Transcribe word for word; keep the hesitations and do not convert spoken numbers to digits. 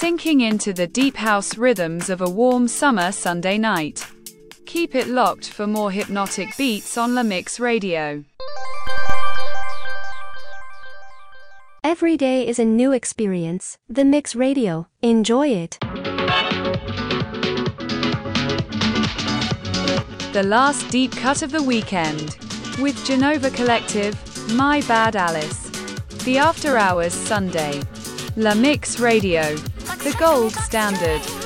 sinking into the deep house rhythms of a warm summer Sunday night. Keep it locked for more hypnotic beats on La Mix Radio. Every day is a new experience. The Mix Radio. Enjoy it. The last deep cut of the weekend. With Genova Collective, My Bad Alice. The After Hours Sunday. La Mix Radio. The gold standard.